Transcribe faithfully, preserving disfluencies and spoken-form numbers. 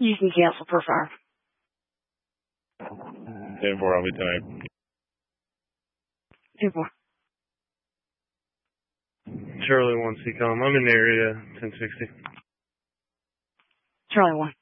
You can cancel per fire. ten four, I'll be tonight. ten four. Charlie one, C COM. I'm in the area, ten sixty. Charlie one.